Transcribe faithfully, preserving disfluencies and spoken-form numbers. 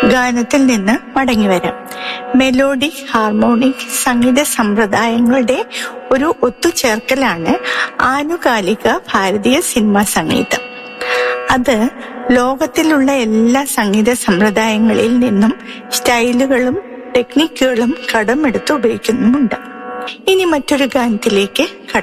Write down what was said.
ഗാനത്തിൽ നിന്ന് മടങ്ങി വരാം. മെലോഡിക് ഹാർമോണിക് സംഗീത സമ്പ്രദായങ്ങളുടെ ഒരു ഒത്തുചേർക്കലാണ് ആനുകാലിക ഭാരതീയ സിനിമാ സംഗീതം. അത് ലോകത്തിലുള്ള എല്ലാ സംഗീത സമ്പ്രദായങ്ങളിൽ നിന്നും സ്റ്റൈലുകളും ടെക്നിക്കുകളും കടമെടുത്ത് ഉപയോഗിക്കുന്നുമുണ്ട്. ഇനി മറ്റൊരു ഗാനത്തിലേക്ക് കടക്കാം.